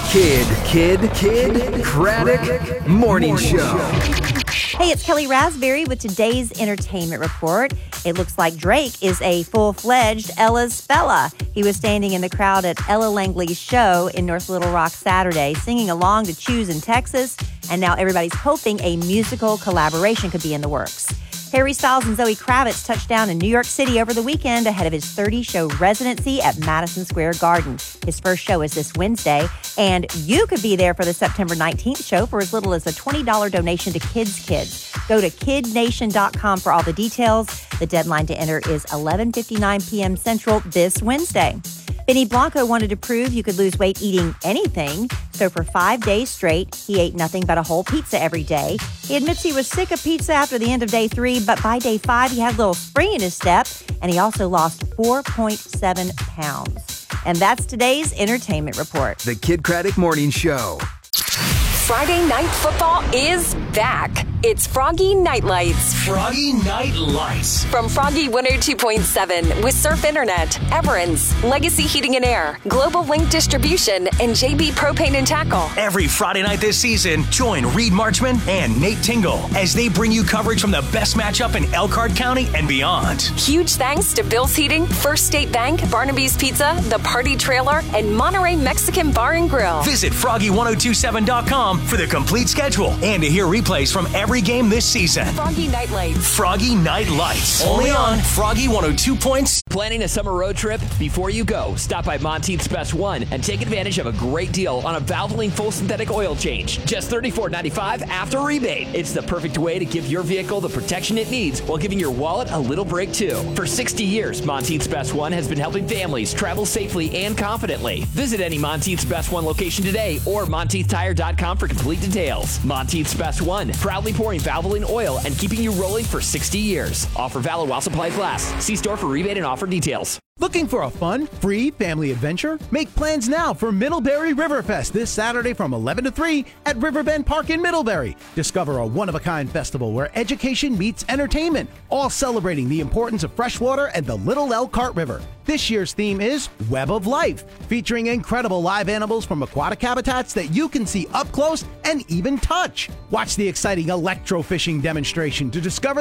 Kid Craddock Morning Show. Hey, it's Kelly Raspberry with today's entertainment report. It looks like Drake is a full-fledged Ella's fella. He was standing in the crowd at Ella Langley's show in North Little Rock Saturday, singing along to Choose in Texas, and now everybody's hoping a musical collaboration could be in the works. Harry Styles and Zoe Kravitz touched down in New York City over the weekend ahead of his 30-show residency at Madison Square Garden. His first show is this Wednesday, and you could be there for the September 19th show for as little as a $20 donation to Kids Kids. Go to kidnation.com for all the details. The deadline to enter is 11:59 p.m. Central this Wednesday. Benny Blanco wanted to prove you could lose weight eating anything, so for 5 days straight, he ate nothing but a whole pizza every day. He admits he was sick of pizza after the end of day 3, but by day 5, he had a little spring in his step, and he also lost 4.7 pounds. And that's today's entertainment report. The Kid Craddock Morning Show. Friday Night Football is back. It's Froggy Night Lights. Froggy Night Lights. From Froggy 102.7 with Surf Internet, Everens, Legacy Heating and Air, Global Link Distribution, and JB Propane and Tackle. Every Friday night this season, join Reed Marchman and Nate Tingle as they bring you coverage from the best matchup in Elkhart County and beyond. Huge thanks to Bill's Heating, First State Bank, Barnaby's Pizza, The Party Trailer, and Monterey Mexican Bar and Grill. Visit Froggy1027.com for the complete schedule and to hear replays from every game this season. Froggy Night Lights. Froggy Night Lights. Only on Froggy 102 points. Planning a summer road trip? Before you go, stop by Monteith's Best One and take advantage of a great deal on a Valvoline full synthetic oil change. Just $34.95 after rebate. It's the perfect way to give your vehicle the protection it needs while giving your wallet a little break too. For 60 years, Monteith's Best One has been helping families travel safely and confidently. Visit any Monteith's Best One location today or MonteithTire.com for complete details. Monteith's Best One, proudly pouring Valvoline oil and keeping you rolling for 60 years. Offer valid while supplies last. See store for rebate and offer details. Looking for a fun, free family adventure? Make plans now for Middlebury Riverfest this Saturday from 11 to 3 at Riverbend Park in Middlebury. Discover a one-of-a-kind festival where education meets entertainment, all celebrating the importance of freshwater and the Little Elkhart River. This year's theme is Web of Life, featuring incredible live animals from aquatic habitats that you can see up close and even touch. Watch the exciting electro-fishing demonstration to discover